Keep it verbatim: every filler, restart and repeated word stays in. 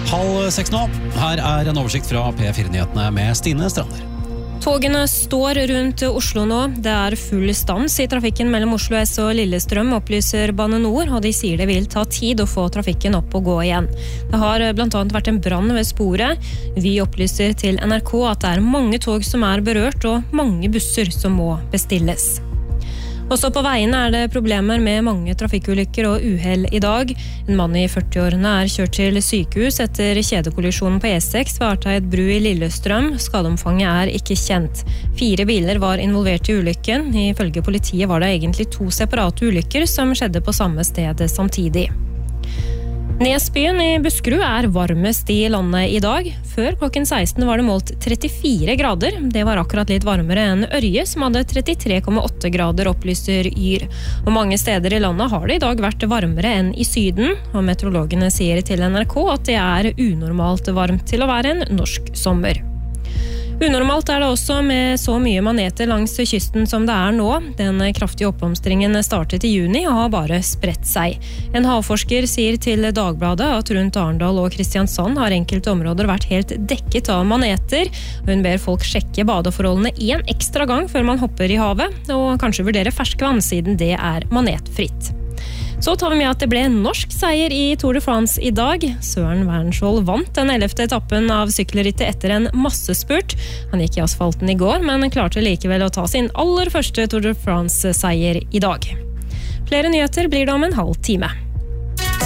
Halv seks nå. Her er en oversikt fra P fire-nyhetene med Stine Strander. Togene står rundt Oslo nå. Det er full stans i trafikken mellom Oslo S og Lillestrøm, opplyser Bane Nor, og de sier det vil ta tid å få trafikken opp og gå igjen. Det har blant annet vært en brann ved sporet. Vi opplyser til N R K at det er mange tog som er berørt, og mange busser som må bestilles. Også på veiene er det problemer med mange trafikkulykker og uhell i dag. En mann i førti-årene er kjørt til sykehus etter kjedekollisjonen på E seks ved Arteid bru i Lillestrøm. Skadeomfanget er ikke kjent. Fire biler var involvert i ulykken. Ifølge politiet var det egentlig to separate ulykker som skjedde på samme sted samtidig. Nesbyen i Buskerud er varmest i landet i dag. Før klokken seksten var det målt trettifire grader. Det var akkurat litt varmere enn Ørje, som hadde trettitre komma åtte grader, opplyser Yr. Og mange steder i landet har det i dag vært varmere enn i Syden, og meteorologene sier til N R K at det er unormalt varmt til å være en norsk sommer. Unormalt er det også med så mye maneter langs kysten som det er nå. Den kraftige oppblomstringen startet i juni og har bare spredt seg. En havforsker sier til Dagbladet at rundt Arendal og Kristiansand har enkelte områder vært helt dekket av maneter. Hun ber folk sjekke badeforholdene en ekstra gang før man hopper i havet, og kanskje vurdere ferskvann siden det er manetfritt. Så tar vi med at det ble en norsk seier i Tour de France i dag. Søren Wernskjold vant den ellevte etappen av sykkelrittet etter en massespurt. Han gikk i asfalten i går, men klarte likevel å ta sin aller første Tour de France-seier i dag. Flere nyheter blir det om en halv time.